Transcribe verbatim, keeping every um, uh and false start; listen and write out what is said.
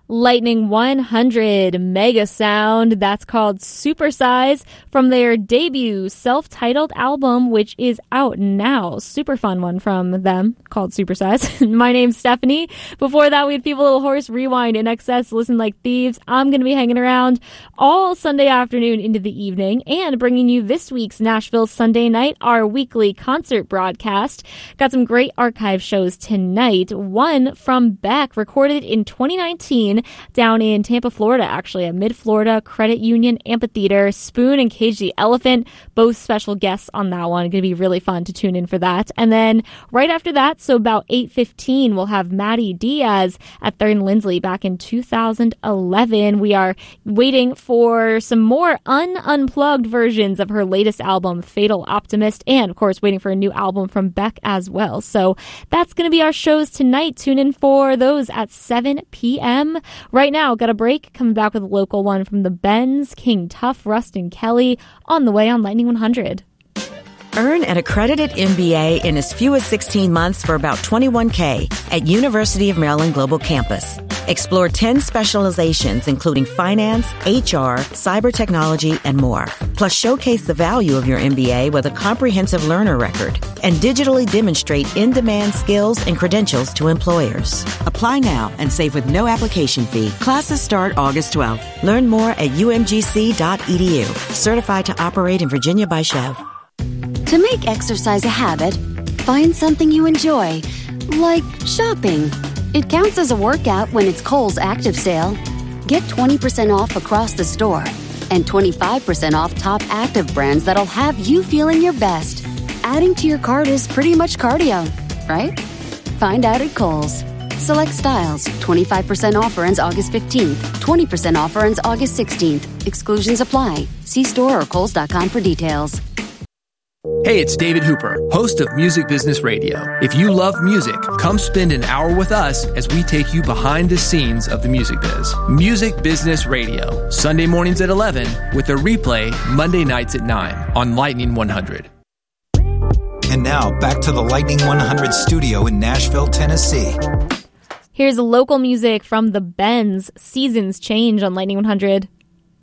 Lightning one hundred Mega Sound. That's called Supersize from their debut self-titled album, which is out now. Super fun one from them called Supersize. My name's Stephanie. Before that, we had People Little Horse, Rewind, In Excess, Listen Like Thieves. I'm going to be hanging around all Sunday afternoon into the evening and bringing you this week's Nashville Sunday Night, our weekly concert broadcast. Got some great archive shows tonight. One from Beck, recorded in twenty nineteen. Down in Tampa, Florida, actually, at Mid-Florida Credit Union Amphitheater. Spoon and Cage the Elephant, both special guests on that one. Going to be really fun to tune in for that. And then right after that, so about eight fifteen, we'll have Maddie Diaz at Third and Lindsley back in two thousand eleven. We are waiting for some more un-unplugged versions of her latest album, Fatal Optimist, and, of course, waiting for a new album from Beck as well. So that's going to be our shows tonight. Tune in for those at seven p.m. Right now, got a break. Coming back with a local one from the Bends, King Tuff, Rustin Kelly, on the way on Lightning one hundred. Earn an accredited M B A in as few as sixteen months for about twenty-one thousand dollars at University of Maryland Global Campus. Explore ten specializations, including finance, H R, cyber technology, and more. Plus, showcase the value of your M B A with a comprehensive learner record and digitally demonstrate in-demand skills and credentials to employers. Apply now and save with no application fee. Classes start August twelfth. Learn more at u m g c dot e d u. Certified to operate in Virginia by Chev. To make exercise a habit, find something you enjoy, like shopping. It counts as a workout when it's Kohl's Active Sale. Get twenty percent off across the store and twenty-five percent off top active brands that'll have you feeling your best. Adding to your cart is pretty much cardio, right? Find out at Kohl's. Select styles. twenty-five percent offer ends August fifteenth. twenty percent offer ends August sixteenth. Exclusions apply. See store or kohls dot com for details. Hey, it's David Hooper, host of Music Business Radio. If you love music, come spend an hour with us as we take you behind the scenes of the music biz. Music Business Radio, Sunday mornings at eleven, with a replay Monday nights at nine on Lightning one hundred. And now, back to the Lightning one hundred studio in Nashville, Tennessee. Here's local music from the Bends, Seasons Change on Lightning one hundred.